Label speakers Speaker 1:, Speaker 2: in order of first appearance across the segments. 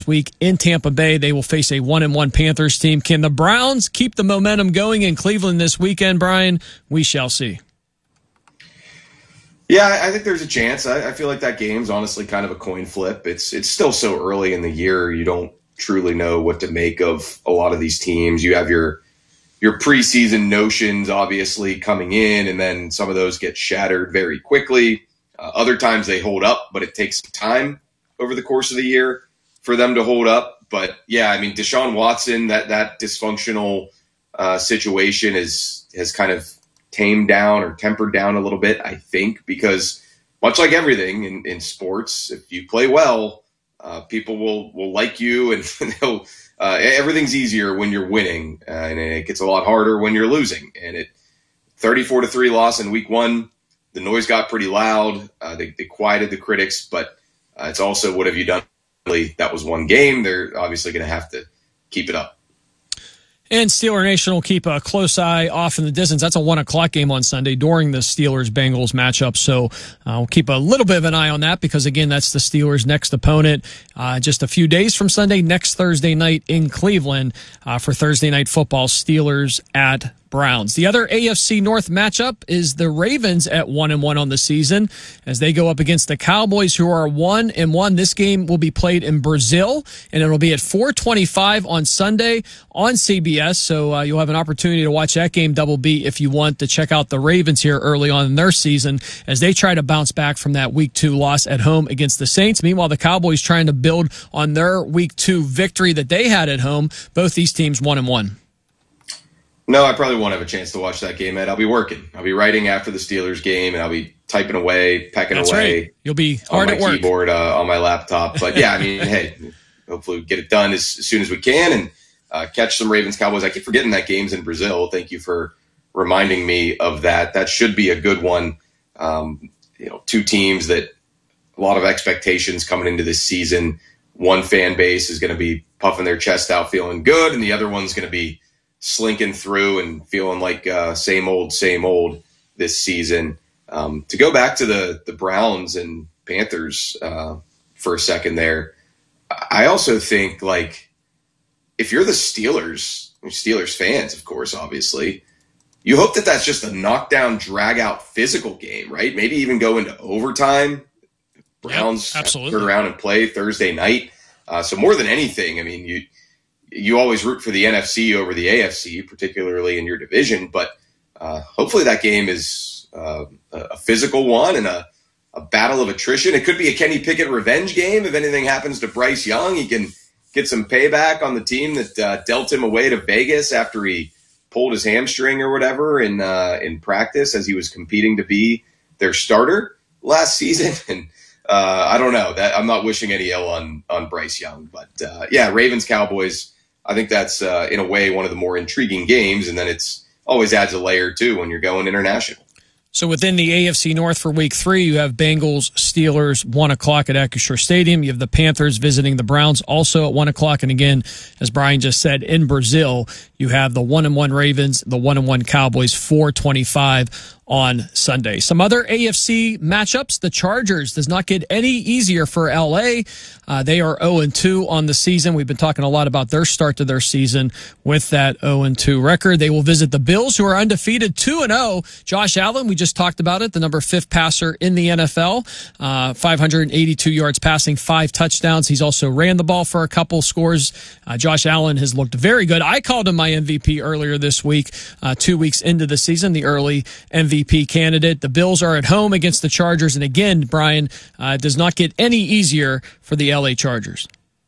Speaker 1: week in Tampa Bay. They will face a 1-1 Panthers team. Can the Browns keep the momentum going in Cleveland this weekend, Brian? We shall see.
Speaker 2: Yeah, I think there's a chance. I feel like that game's honestly kind of a coin flip. It's still so early in the year. You don't truly know what to make of a lot of these teams. You have your preseason notions obviously coming in, and then some of those get shattered very quickly. Other times they hold up, but it takes time over the course of the year for them to hold up. But yeah, I mean, Deshaun Watson, that dysfunctional situation has kind of tamed down or tempered down a little bit, I think, because much like everything in sports, if you play well, people will like you, and they'll everything's easier when you're winning, and it gets a lot harder when you're losing. And it 34-3 loss in week 1. The noise got pretty loud. They quieted the critics, but it's also, what have you done? That was one game. They're obviously going to have to keep it up.
Speaker 1: And Steeler Nation will keep a close eye off in the distance. That's a 1:00 game on Sunday during the Steelers-Bengals matchup. So we'll keep a little bit of an eye on that because, again, that's the Steelers' next opponent. Just a few days from Sunday, next Thursday night in Cleveland for Thursday Night Football, Steelers at Browns. The other AFC North matchup is the Ravens at 1-1 on the season as they go up against the Cowboys, who are 1-1. This game will be played in Brazil, and it'll be at 4:25 on Sunday on CBS. So you'll have an opportunity to watch that game double B if you want to check out the Ravens here early on in their season as they try to bounce back from that Week 2 loss at home against the Saints. Meanwhile, the Cowboys trying to build on their Week 2 victory that they had at home. Both these teams 1-1.
Speaker 2: No, I probably won't have a chance to watch that game, Ed. I'll be working. I'll be writing after the Steelers game, and I'll be typing away, pecking
Speaker 1: That's
Speaker 2: away.
Speaker 1: Right. You'll be hard
Speaker 2: on
Speaker 1: at
Speaker 2: my
Speaker 1: work.
Speaker 2: keyboard on my laptop. But yeah, I mean, hey, hopefully we get it done as soon as we can and catch some Ravens Cowboys. I keep forgetting that game's in Brazil. Thank you for reminding me of that. That should be a good one. Two teams that a lot of expectations coming into this season. One fan base is going to be puffing their chest out, feeling good, and the other one's going to be slinking through and feeling like same old this season. To go back to the Browns and Panthers for a second there, I also think, like, if you're the Steelers fans, of course, obviously, you hope that that's just a knockdown, drag-out physical game, right? Maybe even go into overtime. Browns turn around and play Thursday night. So more than anything, I mean, you always root for the NFC over the AFC, particularly in your division. But hopefully that game is a physical one and a battle of attrition. It could be a Kenny Pickett revenge game. If anything happens to Bryce Young, he can get some payback on the team that dealt him away to Vegas after he pulled his hamstring or whatever in practice as he was competing to be their starter last season. And I don't know. That I'm not wishing any ill on Bryce Young. But yeah, Ravens Cowboys, I think that's in a way one of the more intriguing games, and then it's always adds a layer too when you're going international.
Speaker 1: So within the AFC North for Week 3, you have Bengals, Steelers, 1:00 at Acrisure Stadium. You have the Panthers visiting the Browns also at 1:00. And again, as Brian just said, in Brazil, you have the 1-1 Ravens, the 1-1 Cowboys, 4:25 on Sunday. Some other AFC matchups. The Chargers does not get any easier for LA. They are 0-2 on the season. We've been talking a lot about their start to their season with that 0-2 record. They will visit the Bills, who are undefeated, 2-0. Josh Allen, we just talked about it, the number 5 passer in the NFL, 582 yards passing, 5 touchdowns. He's also ran the ball for a couple scores. Josh Allen has looked very good. I called him my MVP earlier this week, 2 weeks into the season, the early MVP candidate. The Bills are at home against the Chargers. And again, Brian, does not get any easier for the LA Chargers.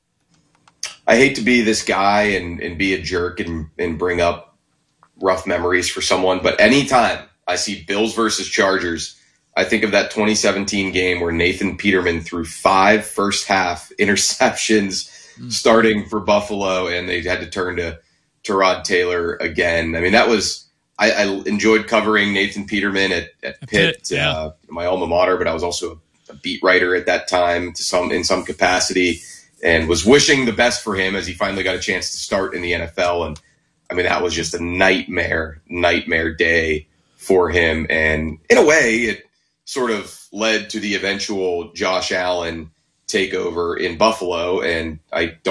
Speaker 2: I hate to be this guy and be a jerk and bring up rough memories for someone, but anytime I see Bills versus Chargers, I think of that 2017 game where Nathan Peterman threw 5 first-half interceptions starting for Buffalo, and they had to turn to Tyrod Taylor again. I mean, that was – I enjoyed covering Nathan Peterman at Pitt, my alma mater, but I was also a beat writer at that time in some capacity, and was wishing the best for him as he finally got a chance to start in the NFL. And, I mean, that was just a nightmare day for him. And in a way, it sort of led to the eventual Josh Allen takeover in Buffalo, and I don't